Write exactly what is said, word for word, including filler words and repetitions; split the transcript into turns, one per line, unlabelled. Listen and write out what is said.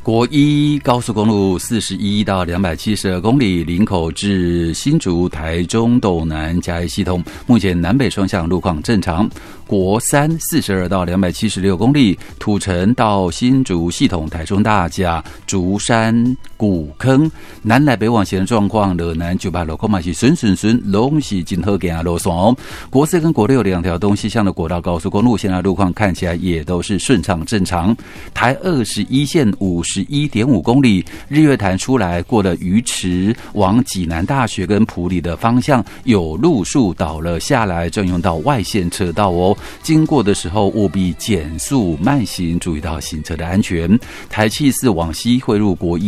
国一高速公路四十一到两百七十二公里，林口至新竹、台中斗南嘉义系统，目前南北双向路况正常。国三四十二到两百七十六公里，土城到新竹系统，台中大甲、竹山、古坑，南来北往前的状况，热南九八路口嘛是顺顺顺，拢是真好行的路线哦。国四跟国六两条东西向的国道高速公路，现在路况看起来也都是顺畅正常。台二十一线五十一点五公里，日月潭出来过了鱼池，往济南大学跟埔里的方向有路树倒了下来，正用到外线车道哦。经过的时候务必减速慢行，注意到行车的安全。台七四往西汇入国一